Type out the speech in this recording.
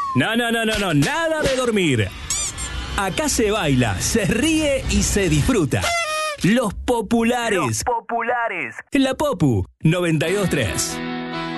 No, nada de dormir. Acá se baila, se ríe y se disfruta. Los populares. En la Popu 92.3.